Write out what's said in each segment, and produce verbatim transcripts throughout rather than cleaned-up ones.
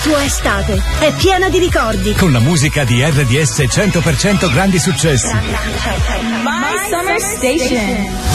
Tua estate è piena di ricordi. Con la musica di R D S cento per cento grandi successi. My Summer Station.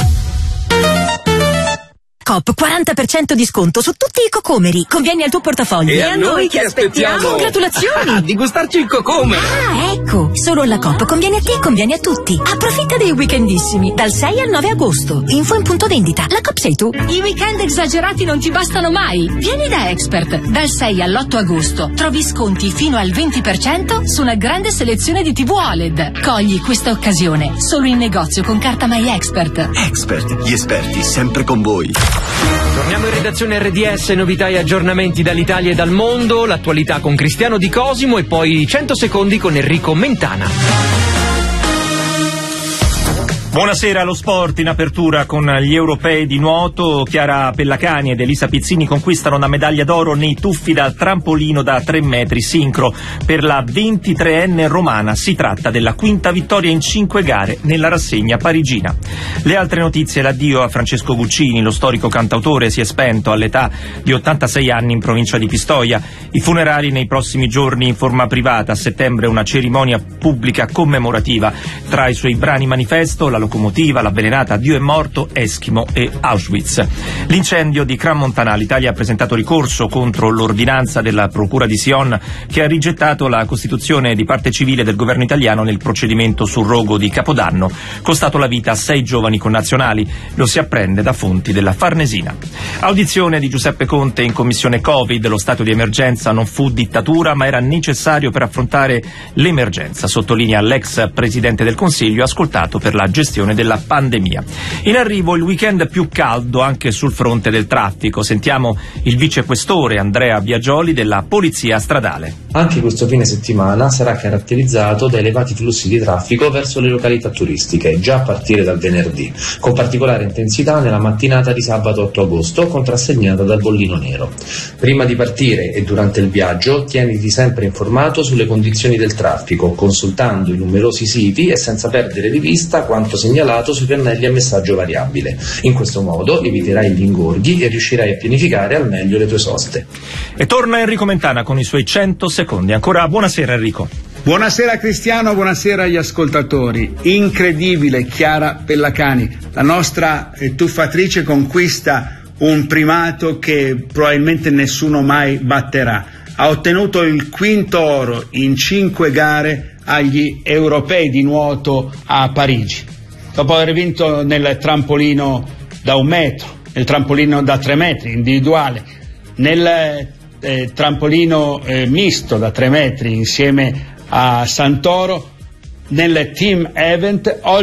Coop quaranta per cento di sconto su tutti i cocomeri. Conviene al tuo portafoglio. E, e a noi che aspettiamo? Congratulazioni! Di gustarci il cocomero. Ah, ecco. Solo alla Coop conviene a te, conviene a tutti. Approfitta dei weekendissimi dal sei al nove agosto. Info in punto vendita. La Coop sei tu. I weekend esagerati non ti bastano mai. Vieni da Expert. Dal sei all'otto agosto trovi sconti fino al venti per cento su una grande selezione di tivù O L E D. Cogli questa occasione solo in negozio con carta My Expert. Expert, gli esperti sempre con voi. Torniamo in redazione R D S, novità e aggiornamenti dall'Italia e dal mondo, l'attualità con Cristiano Di Cosimo e poi cento secondi con Enrico Mentana. Buonasera, lo sport in apertura con gli europei di nuoto. Chiara Pellacani ed Elisa Pizzini conquistano una medaglia d'oro nei tuffi da trampolino da tre metri sincro per la ventitreenne romana. Si tratta della quinta vittoria in cinque gare nella rassegna parigina. Le altre notizie: l'addio a Francesco Guccini, lo storico cantautore si è spento all'età di ottantasei anni in provincia di Pistoia. I funerali nei prossimi giorni in forma privata. A settembre una cerimonia pubblica commemorativa. Tra i suoi brani manifesto la locomotiva, l'avvelenata, Dio è morto, Eschimo e Auschwitz. L'incendio di Crans-Montana. L'Italia ha presentato ricorso contro l'ordinanza della Procura di Sion che ha rigettato la costituzione di parte civile del governo italiano nel procedimento sul rogo di Capodanno, costato la vita a sei giovani connazionali. Lo si apprende da fonti della Farnesina. Audizione di Giuseppe Conte in commissione Covid. Lo stato di emergenza non fu dittatura ma era necessario per affrontare l'emergenza, sottolinea l'ex presidente del Consiglio ascoltato per la gestione della pandemia. In arrivo il weekend più caldo anche sul fronte del traffico. Sentiamo il vicequestore Andrea Biagioli della Polizia Stradale. Anche questo fine settimana sarà caratterizzato da elevati flussi di traffico verso le località turistiche, già a partire dal venerdì, con particolare intensità nella mattinata di sabato otto agosto, contrassegnata dal bollino nero. Prima di partire e durante il viaggio tieniti sempre informato sulle condizioni del traffico, consultando i numerosi siti e senza perdere di vista quanto segnalato sui pannelli a messaggio variabile. In questo modo eviterai gli ingorghi e riuscirai a pianificare al meglio le tue soste. E torna Enrico Mentana con i suoi cento secondi. Ancora buonasera Enrico. Buonasera Cristiano, buonasera agli ascoltatori. Incredibile Chiara Pellacani, la nostra eh, tuffatrice conquista un primato che probabilmente nessuno mai batterà. Ha ottenuto il quinto oro in cinque gare agli europei di nuoto a Parigi. Dopo aver vinto nel trampolino da un metro, nel trampolino da tre metri individuale, nel eh, trampolino eh, misto da tre metri insieme a Santoro, nel team event. Oggi